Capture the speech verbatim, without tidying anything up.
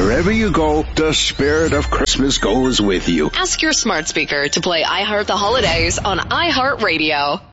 Wherever you go, the spirit of Christmas goes with you. Ask your smart speaker to play I Heart the Holidays on iHeartRadio.